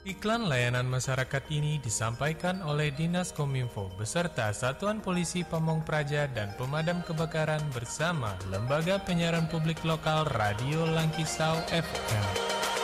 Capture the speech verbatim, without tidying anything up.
Iklan layanan masyarakat ini disampaikan oleh Dinas Kominfo beserta Satuan Polisi Pamong Praja dan Pemadam Kebakaran bersama Lembaga Penyiaran Publik Lokal Radio Langkisau F M.